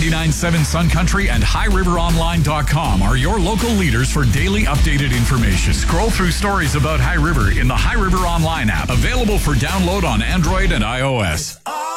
99.7 Sun Country and HighRiverOnline.com are your local leaders for daily updated information. Scroll through stories about High River in the High River Online app, available for download on Android and iOS.